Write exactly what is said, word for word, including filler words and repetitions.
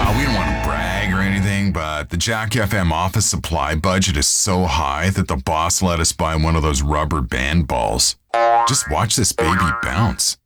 Uh, we don't want to brag or anything, but the Jack F M office supply budget is so high that the boss let us buy one of those rubber band balls. Just watch this baby bounce.